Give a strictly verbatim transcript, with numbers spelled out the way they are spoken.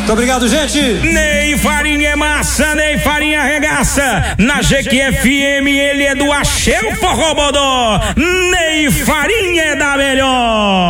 Muito obrigado, gente. Ney Farinha é massa, Ney Farinha arregaça. Na G Q F M ele é do Axé o Forró Bodó. Ney Farinha é da melhor.